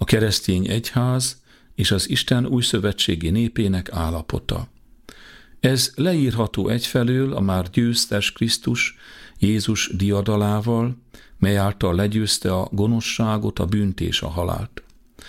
keresztény egyház és az Isten újszövetségi népének állapota. Ez leírható egyfelől a már győztes Krisztus Jézus diadalával, mely által legyőzte a gonoszságot, a bűnt és a halált.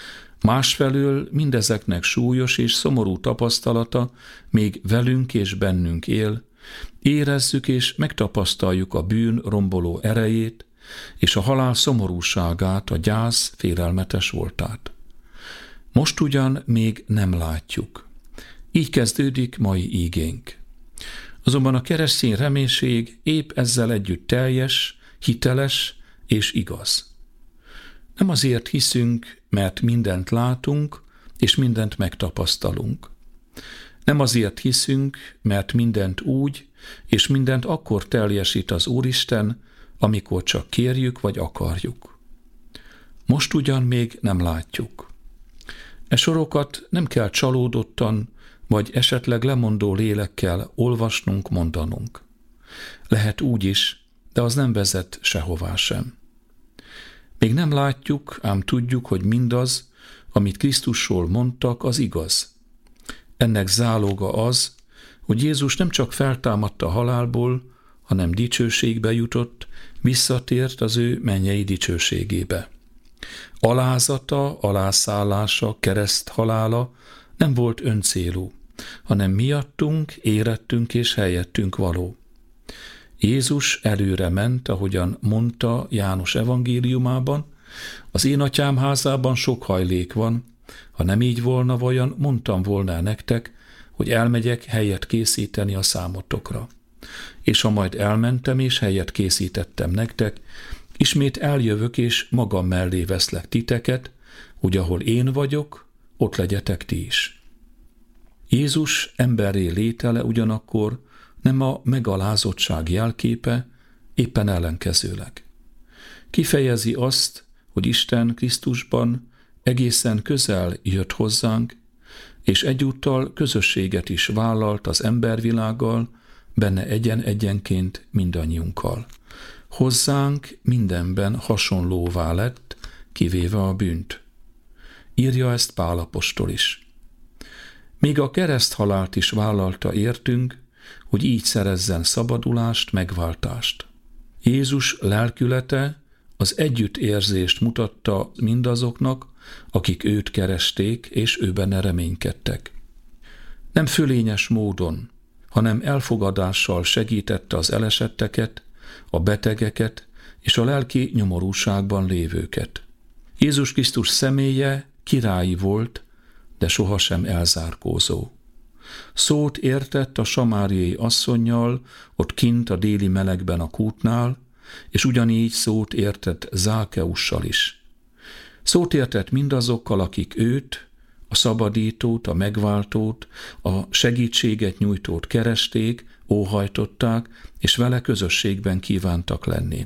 Másfelől mindezeknek súlyos és szomorú tapasztalata még velünk és bennünk él, érezzük és megtapasztaljuk a bűn romboló erejét, és a halál szomorúságát, a gyász félelmetes voltát. Most ugyan még nem látjuk. Így kezdődik mai ígénk. Azonban a keresztény reménység épp ezzel együtt teljes, hiteles és igaz. Nem azért hiszünk, mert mindent látunk, és mindent megtapasztalunk. Nem azért hiszünk, mert mindent úgy, és mindent akkor teljesít az Úristen, amikor csak kérjük vagy akarjuk. Most ugyan még nem látjuk. E sorokat nem kell csalódottan, vagy esetleg lemondó lélekkel olvasnunk, mondanunk. Lehet úgy is, de az nem vezet sehová sem. Még nem látjuk, ám tudjuk, hogy mindaz, amit Krisztusról mondtak, az igaz. Ennek záloga az, hogy Jézus nem csak feltámadt a halálból, hanem dicsőségbe jutott, visszatért az ő mennyei dicsőségébe. Alázata, alászállása, kereszt-halála nem volt öncélú, hanem miattunk, érettünk és helyettünk való. Jézus előre ment, ahogyan mondta János evangéliumában, az én atyám házában sok hajlék van, ha nem így volna, vajon mondtam volna nektek, hogy elmegyek helyet készíteni a számotokra. És ha majd elmentem és helyet készítettem nektek, ismét eljövök és magam mellé veszlek titeket, hogy ahol én vagyok, ott legyetek ti is. Jézus emberré létele ugyanakkor nem a megalázottság jelképe, éppen ellenkezőleg. Kifejezi azt, hogy Isten Krisztusban egészen közel jött hozzánk, és egyúttal közösséget is vállalt az embervilággal, benne egyen-egyenként mindannyiunkkal. Hozzánk mindenben hasonlóvá lett, kivéve a bűnt. Írja ezt Pál apostol is. Még a kereszthalált is vállalta értünk, hogy így szerezzen szabadulást, megváltást. Jézus lelkülete az együttérzést mutatta mindazoknak, akik őt keresték, és ő benne reménykedtek. Nem fölényes módon, hanem elfogadással segítette az elesetteket, a betegeket és a lelki nyomorúságban lévőket. Jézus Krisztus személye királyi volt, de sohasem elzárkózó. Szót értett a samáriai asszonnyal, ott kint a déli melegben a kútnál, és ugyanígy szót értett Zákeussal is. Szót értett mindazokkal, akik őt, a szabadítót, a megváltót, a segítséget nyújtót keresték, óhajtották, és vele közösségben kívántak lenni.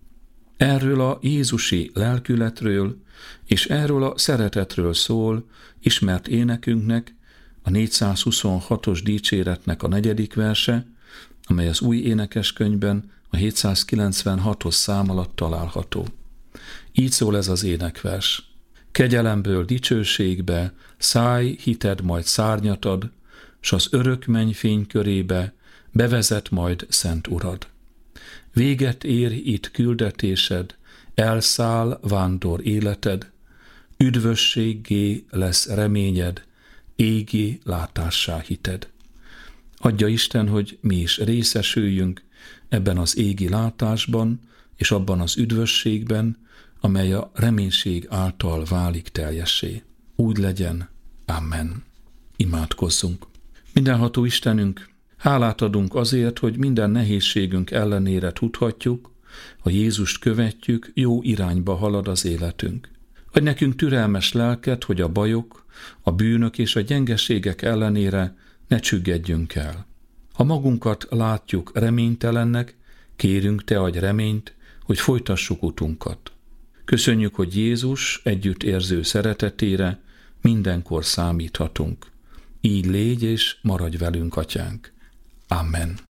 Erről a jézusi lelkületről és erről a szeretetről szól ismert énekünknek, a 426-os dicséretnek a 4. verse, amely az új énekeskönyvben a 796-os szám alatt található. Így szól ez az énekvers. Kegyelemből dicsőségbe, szállj, hited majd szárnyat ad, s az örök mennyfény körébe bevezet majd szent Urad. Véget ér itt küldetésed, elszáll vándor életed, üdvösséggé lesz reményed, égi látássá hited. Adja Isten, hogy mi is részesüljünk ebben az égi látásban, és abban az üdvösségben, amely a reménység által válik teljessé. Úgy legyen. Amen. Imádkozzunk. Mindenható Istenünk, hálát adunk azért, hogy minden nehézségünk ellenére tudhatjuk, ha Jézust követjük, jó irányba halad az életünk. Adj nekünk türelmes lelket, hogy a bajok, a bűnök és a gyengeségek ellenére ne csüggedjünk el. Ha magunkat látjuk reménytelennek, kérünk, te adj reményt, hogy folytassuk utunkat. Köszönjük, hogy Jézus együttérző szeretetére mindenkor számíthatunk. Így légy és maradj velünk, Atyánk. Amen.